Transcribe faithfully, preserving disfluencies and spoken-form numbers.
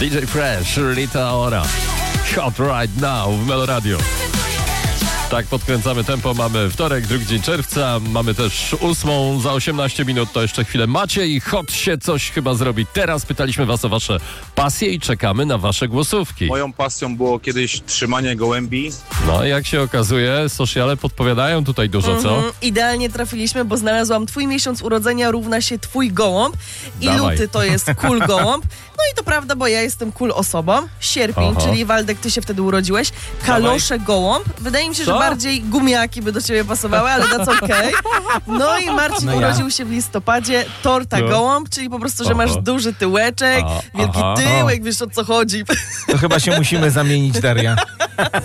D J Fresh, Rita Ora. Hot right now w Melo Radio. Tak, podkręcamy tempo. Mamy wtorek, drugi dzień czerwca. Mamy też ósmą za osiemnaście minut. To jeszcze chwilę macie i hot się coś chyba zrobi. Teraz pytaliśmy was o wasze pasje i czekamy na wasze głosówki. Moją pasją było kiedyś trzymanie gołębi. No, jak się okazuje, sociale podpowiadają tutaj dużo, co? Mm, idealnie trafiliśmy, bo znalazłam twój miesiąc urodzenia równa się twój gołąb i Dawaj. luty to jest cool gołąb. No i to prawda, bo ja jestem cool osobą. Sierpień, Aha. czyli Waldek, ty się wtedy urodziłeś. Kalosze gołąb. Wydaje mi się, Co? że bardziej gumiaki by do ciebie pasowały, ale that's okay. No i Marcin No ja. urodził się w listopadzie. Torta No. gołąb, czyli po prostu, że masz Aha. duży tyłeczek, A, wielki aha. tyłek, wiesz o co chodzi. To chyba się musimy zamienić, Daria.